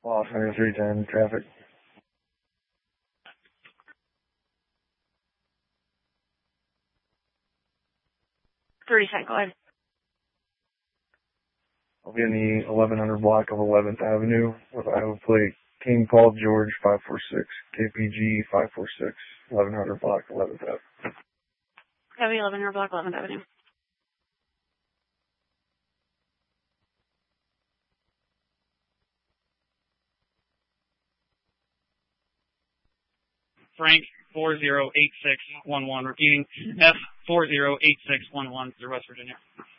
Lost under 310, traffic. 30-second, go ahead. I'll be in the 1100 block of 11th Avenue with Iowa plate King Paul George 546, KPG 546, 1100 block 11th Avenue. Copy, 1100 block 11th Avenue. Frank 408611, repeating F408611 to West Virginia.